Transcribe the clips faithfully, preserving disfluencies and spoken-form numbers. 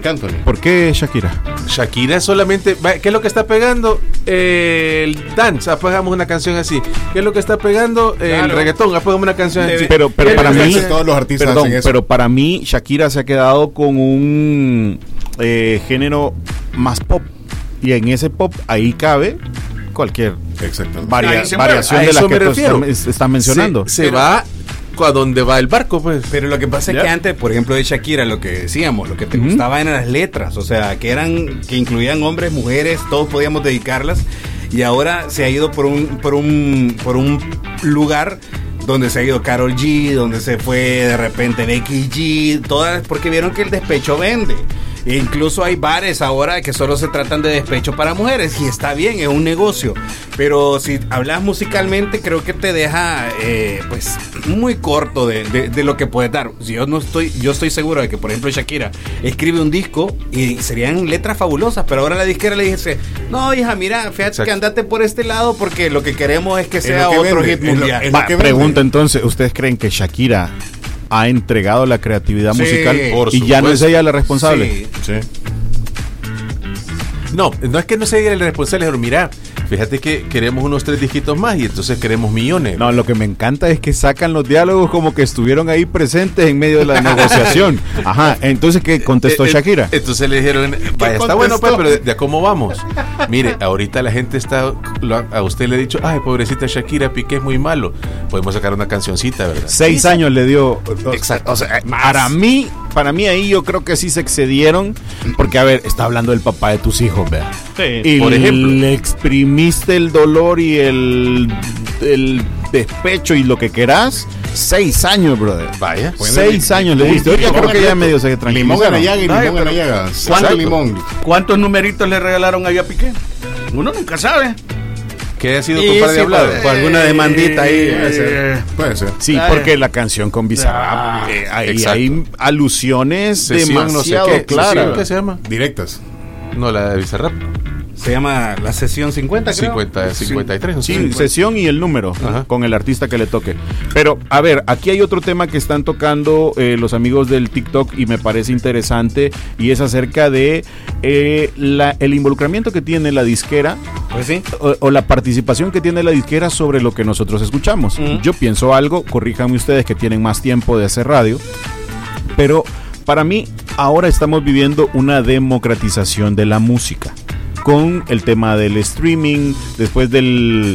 Anthony. ¿Por qué Shakira? Shakira solamente, ¿qué es lo que está pegando? Eh, el dance, apagamos una canción así. ¿Qué es lo que está pegando? Eh, claro. El reggaetón, apagamos una canción así. Pero, pero para mí, todos los artistas perdón, hacen eso. pero para mí Shakira se ha quedado con un eh, género más pop, y en ese pop ahí cabe cualquier varia, variación de la que tú estás, estás mencionando. Se, se va a donde va el barco, pues. Pero lo que pasa ¿Ya? es que antes, por ejemplo, de Shakira, lo que decíamos, lo que te uh-huh. gustaba eran las letras, o sea, que eran, que incluían hombres, mujeres, todos podíamos dedicarlas, y ahora se ha ido por un, por un, por un lugar donde se ha ido Karol G, donde se fue de repente Becky G, todas, porque vieron que el despecho vende. E incluso hay bares ahora que solo se tratan de despecho para mujeres, y está bien, es un negocio, pero si hablas musicalmente creo que te deja eh, pues muy corto de, de, de lo que puedes dar. Si yo no estoy, yo estoy seguro de que por ejemplo Shakira escribe un disco y serían letras fabulosas, pero ahora la disquera le dice, no hija, mira, fíjate Exacto. que andate por este lado porque lo que queremos es que sea es que otro vende, hit mundial. Es lo, es lo pregunta entonces, ¿ustedes creen que Shakira ha entregado la creatividad sí, musical y ya no es ella la responsable? Sí. sí. No, no es que no sea ella la responsable, pero mira, fíjate que queremos unos tres disquitos más y entonces queremos millones. No, lo que me encanta es que sacan los diálogos como que estuvieron ahí presentes en medio de la negociación. Ajá, entonces ¿qué contestó Shakira? Entonces le dijeron, vaya, está bueno pues, pero de, de cómo vamos. Mire, ahorita la gente está, a usted le ha dicho, ay, pobrecita Shakira, Piqué es muy malo. Podemos sacar una cancioncita, ¿verdad? Seis años le dio. Exacto. O sea, para mí, para mí ahí yo creo que sí se excedieron, porque a ver, está hablando del papá de tus hijos, vea. Sí, y por ejemplo. Le exprimiste el dolor y el, el despecho y lo que querás. Seis años, brother. Vaya. Seis bueno, años le diste. Yo ya creo que ya medio se tranquilizó. Limón a la llaga y limón a la llaga. ¿Cuántos, limón. ¿Cuántos numeritos le regalaron a Piqué? Uno nunca sabe. ¿Qué ha sido compadre de hablado? Por alguna demandita ahí. Eh, puede ser. Sí, porque la canción con Bizarrap, eh, hay, hay alusiones Sesión, demasiado no sé qué, claras. ¿Qué se llama? Directas. No, la de Bizarrap. Se llama la sesión cincuenta, creo. cincuenta, cincuenta y tres. Sí, cincuenta. Sesión y el número. Ajá. Con el artista que le toque. Pero, a ver, aquí hay otro tema que están tocando eh, los amigos del TikTok y me parece interesante, y es acerca de eh, la, el involucramiento que tiene la disquera, pues sí. o, o la participación que tiene la disquera sobre lo que nosotros escuchamos. Uh-huh. Yo pienso algo, corríjanme ustedes que tienen más tiempo de hacer radio, pero para mí ahora estamos viviendo una democratización de la música con el tema del streaming, después del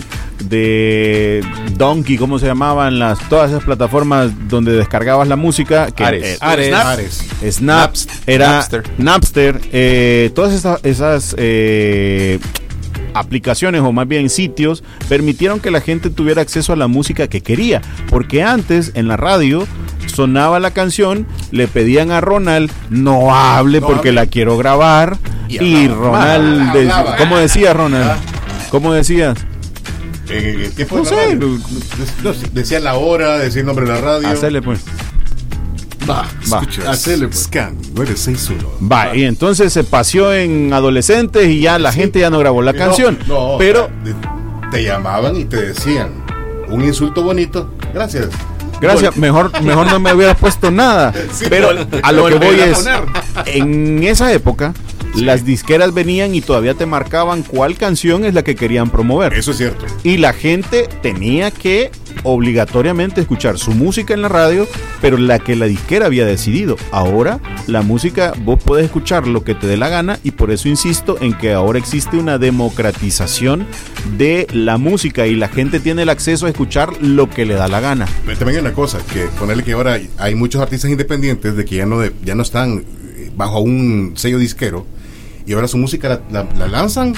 de Donkey, ¿cómo se llamaban las todas esas plataformas donde descargabas la música? Que Ares, eh, Ares, Snap, Ares, Snap, era Napster, Napster eh, todas esas, esas eh, aplicaciones o más bien sitios permitieron que la gente tuviera acceso a la música que quería, porque antes en la radio sonaba la canción, le pedían a Ronald, no hable no porque hable. La quiero grabar, y, y Ronald, hablaba, de, hablaba. ¿Cómo decía Ronald? ¿Cómo decías? Eh, ¿Qué fue? No sé. Decía la hora, decía el nombre de la radio. Hacele pues. Va, va. Hacele pues. Scan nueve seis uno. Va, y entonces se paseó en adolescentes y ya la sí. gente ya no grabó la no, canción. No, pero te llamaban y te decían un insulto bonito. Gracias. Gracias, mejor, mejor no me hubieras puesto nada. Sí, pero a lo que voy es, en esa época, sí. las disqueras venían y todavía te marcaban cuál canción es la que querían promover. Eso es cierto. Y la gente tenía que obligatoriamente escuchar su música en la radio, pero la que la disquera había decidido. Ahora, la música, vos podés escuchar lo que te dé la gana, y por eso insisto en que ahora existe una democratización de la música y la gente tiene el acceso a escuchar lo que le da la gana. Pero también hay una cosa, que ponerle que ahora hay muchos artistas independientes de que ya no, de, ya no están bajo un sello disquero, y ahora su música la, la, la lanzan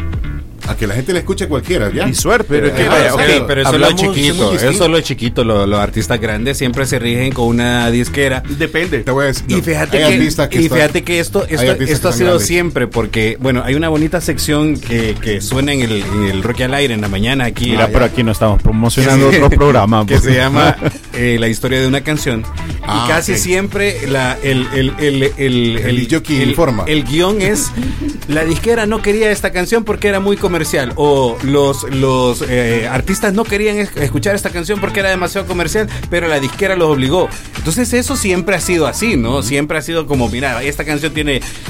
a que la gente le escuche cualquiera, ¿ya? Y suerte. Pero, eh, que, vaya, okay, okay, pero eso es lo chiquito. Eso es lo chiquito. Los, los artistas grandes siempre se rigen con una disquera. Depende. Te voy a decir, y no, fíjate que, que, y está, fíjate que esto, esto, esto ha sido grandes. siempre, porque, bueno, hay una bonita sección que, que suena en el, en el Rocky al Aire en la mañana aquí. Mira, ah, pero aquí no estamos promocionando otro programa. Que se llama eh, la historia de una canción ah, y casi okay. siempre la, el, el, el, el, el, el, el, informa. el guión es la disquera no quería esta canción porque era muy comercial o los, los eh, artistas no querían escuchar esta canción porque era demasiado comercial, pero la disquera los obligó. Entonces eso siempre ha sido así, ¿no? Siempre ha sido como, mira, esta canción tiene